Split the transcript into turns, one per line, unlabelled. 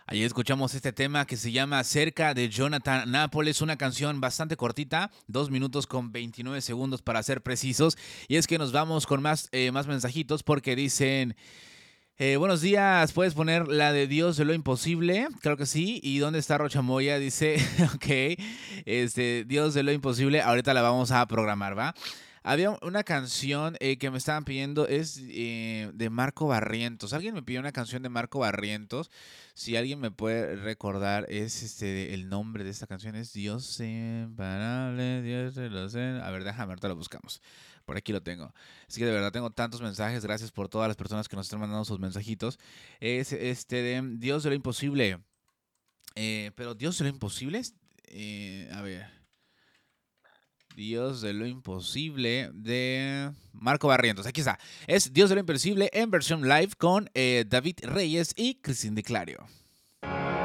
Ahí escuchamos este tema que se llama Cerca de Jonathan Nápoles, una canción bastante cortita, 2 minutos con 29 segundos para ser precisos. Y es que nos vamos con más mensajitos porque dicen, buenos días, ¿puedes poner la de Dios de lo imposible? Claro que sí. ¿Y dónde está Rocha Moya? Dice, ok, Dios de lo imposible, ahorita la vamos a programar, ¿va? Había una canción que me estaban pidiendo, es de Marco Barrientos. Alguien me pidió una canción de Marco Barrientos. Si alguien me puede recordar, es el nombre de esta canción es Dios imparable, Dios de los... A ver, déjame, ahorita lo buscamos. Por aquí lo tengo. Es que de verdad tengo tantos mensajes. Gracias por todas las personas que nos están mandando sus mensajitos. Es de Dios de lo imposible. Pero Dios de lo imposible es... a ver. Dios de lo imposible de Marco Barrientos. Aquí está. Es Dios de lo imposible en versión live con David Reyes y Cristín de Clario.